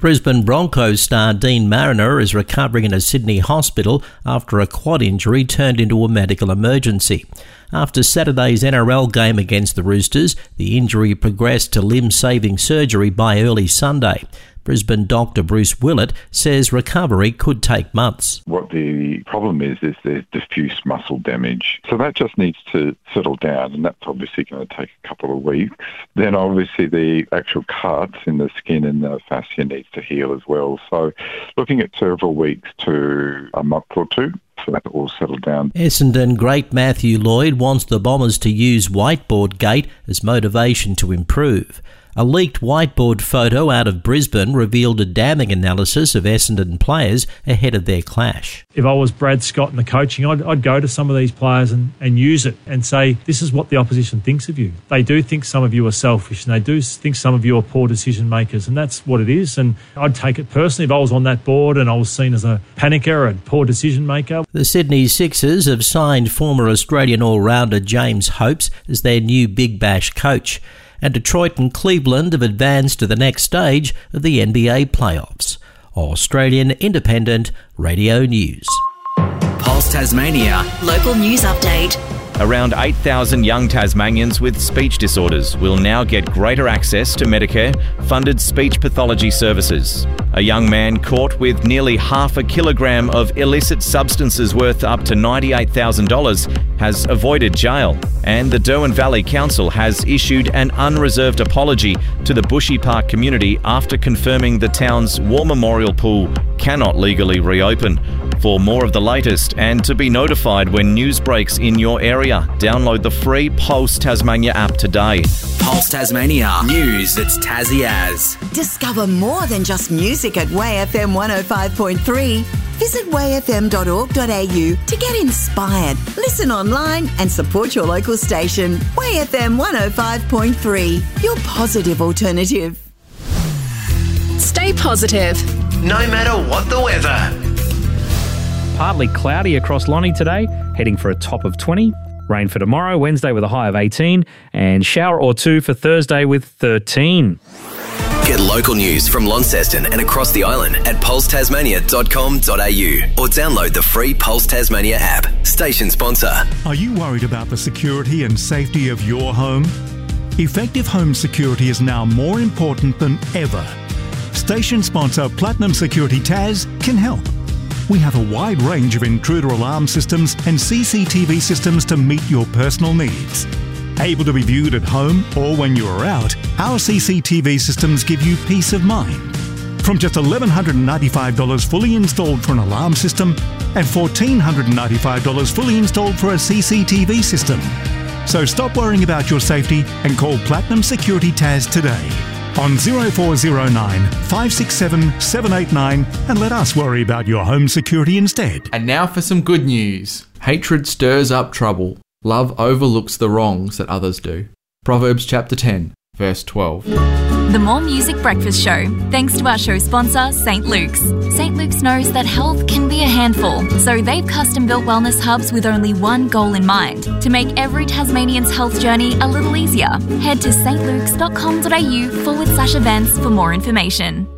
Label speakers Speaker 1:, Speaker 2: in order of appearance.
Speaker 1: Brisbane Broncos star Dean Mariner is recovering in a Sydney hospital after a quad injury turned into a medical emergency. After Saturday's NRL game against the Roosters, the injury progressed to limb-saving surgery by early Sunday. Brisbane doctor Bruce Willett says recovery could take months.
Speaker 2: What the problem is there's diffuse muscle damage. So that just needs to settle down, and that's obviously going to take a couple of weeks. Then obviously the actual cuts in the skin and the fascia needs to heal as well. So looking at several weeks to a month or two for that to all settle down.
Speaker 1: Essendon great Matthew Lloyd wants the Bombers to use Whiteboard Gate as motivation to improve. A leaked whiteboard photo out of Brisbane revealed a damning analysis of Essendon players ahead of their clash.
Speaker 3: If I was Brad Scott in the coaching, I'd go to some of these players and use it and say, this is what the opposition thinks of you. They do think some of you are selfish, and they do think some of you are poor decision makers, and that's what it is. And I'd take it personally if I was on that board and I was seen as a panicker and poor decision maker.
Speaker 1: The Sydney Sixers have signed former Australian all-rounder James Hopes as their new Big Bash coach. And Detroit and Cleveland have advanced to the next stage of the NBA playoffs. Australian Independent Radio News.
Speaker 4: Pulse Tasmania.
Speaker 5: Local news update.
Speaker 6: Around 8,000 young Tasmanians with speech disorders will now get greater access to Medicare-funded speech pathology services. A young man caught with nearly half a kilogram of illicit substances worth up to $98,000 has avoided jail. And the Derwent Valley Council has issued an unreserved apology to the Bushy Park community after confirming the town's war memorial pool cannot legally reopen. For more of the latest and to be notified when news breaks in your area, download the free Pulse Tasmania app today.
Speaker 4: Pulse Tasmania. News that's Tassie as.
Speaker 5: Discover more than just music at WayFM 105.3. Visit wayfm.org.au to get inspired, listen online and support your local station. WayFM 105.3, your positive alternative.
Speaker 7: Stay positive,
Speaker 8: no matter what the weather.
Speaker 9: Partly cloudy across Lonnie today, heading for a top of 20. Rain for tomorrow, Wednesday with a high of 18. And shower or two for Thursday with 13.
Speaker 4: Get local news from Launceston and across the island at pulsetasmania.com.au or download the free Pulse Tasmania app. Station sponsor.
Speaker 10: Are you worried about the security and safety of your home? Effective home security is now more important than ever. Station sponsor Platinum Security Tas can help. We have a wide range of intruder alarm systems and CCTV systems to meet your personal needs. Able to be viewed at home or when you are out, our CCTV systems give you peace of mind. From just $1,195 fully installed for an alarm system and $1,495 fully installed for a CCTV system. So stop worrying about your safety and call Platinum Security Tas today on 0409 567 789 and let us worry about your home security instead.
Speaker 11: And now for some good news. Hatred stirs up trouble. Love overlooks the wrongs that others do. Proverbs chapter 10, verse 12.
Speaker 7: The More Music Breakfast Show, thanks to our show sponsor, St. Luke's. St. Luke's knows that health can be a handful, so they've custom-built wellness hubs with only one goal in mind, to make every Tasmanian's health journey a little easier. Head to stlukes.com.au/events for more information.